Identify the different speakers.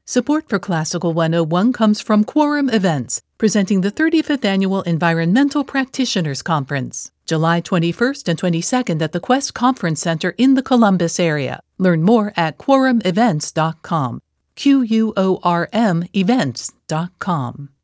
Speaker 1: Support for Classical 101 comes from Quorum Events, presenting the 35th Annual Environmental Practitioners Conference, July 21st and 22nd at the Quest Conference Center in the Columbus area. Learn more at quorumevents.com. QUORM events.com.